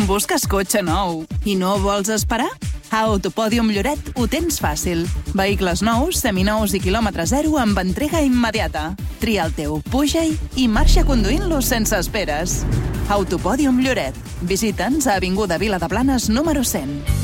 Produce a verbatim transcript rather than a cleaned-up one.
Busques cotxe nou i no vols esperar? A Autopòdium Lloret ho tens fàcil. Vehicles nous, seminous i quilòmetre zero amb entrega immediata. Tria el teu, puja-hi i marxa conduint-lo sense esperes. Autopòdium Lloret. Visita'ns a Avinguda Vila de Planes número cent.